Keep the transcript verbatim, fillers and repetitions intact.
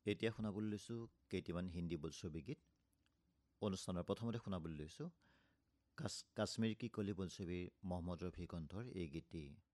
এতিয়া শুনাবলৈ লৈছোঁ কেইটামান হিন্দী বোলছবি গীত। অনুষ্ঠানৰ প্ৰথমতে শুনাবলৈ লৈছোঁ কাছ কাশ্মীৰ কি কলি বোলছবিৰ মহম্মদ ৰফি কণ্ঠৰ এই গীতটি।